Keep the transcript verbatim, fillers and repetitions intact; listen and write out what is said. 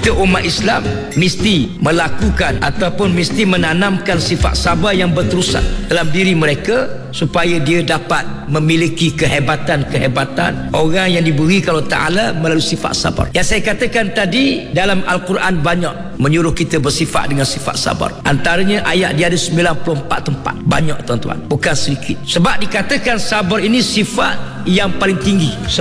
kita umat Islam mesti melakukan ataupun mesti menanamkan sifat sabar yang berterusan dalam diri mereka supaya dia dapat memiliki kehebatan-kehebatan orang yang diberi Allah Ta'ala melalui sifat sabar. Yang saya katakan tadi, dalam Al-Quran banyak menyuruh kita bersifat dengan sifat sabar. Antaranya ayat dia ada sembilan puluh empat tempat. Banyak tuan-tuan, bukan sedikit. Sebab dikatakan sabar ini sifat yang paling tinggi.